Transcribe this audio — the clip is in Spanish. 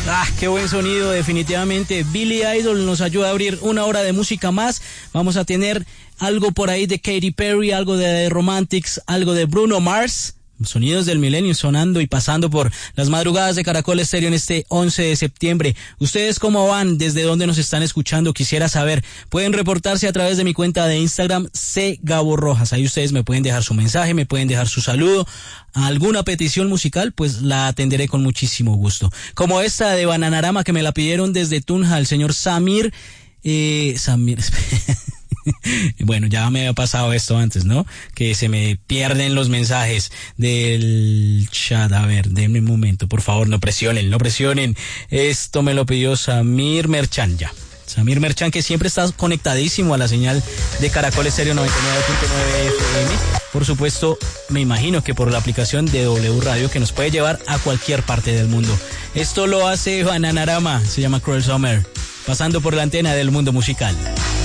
Qué buen sonido, definitivamente. Billy Idol nos ayuda a abrir una hora de música más. Vamos a tener algo por ahí de Katy Perry, algo de The Romantics, algo de Bruno Mars. Sonidos del milenio sonando y pasando por las madrugadas de Caracol Estéreo en este 11 de septiembre. ¿Ustedes cómo van? ¿Desde dónde nos están escuchando? Quisiera saber. Pueden reportarse a través de mi cuenta de Instagram, cGaboRojas. Ahí ustedes me pueden dejar su mensaje, me pueden dejar su saludo. ¿Alguna petición musical? Pues la atenderé con muchísimo gusto. Como esta de Bananarama que me la pidieron desde Tunja, el señor Samir. Bueno, ya me había pasado esto antes, ¿no? Que se me pierden los mensajes del chat. A ver, denme un momento, por favor, no presionen. Esto me lo pidió Samir Merchan, ya. Samir Merchan, que siempre está conectadísimo a la señal de Caracol Estéreo 99.9 FM. Por supuesto, me imagino que por la aplicación de W Radio, que nos puede llevar a cualquier parte del mundo. Esto lo hace Bananarama, se llama Cruel Summer, pasando por la antena del mundo musical.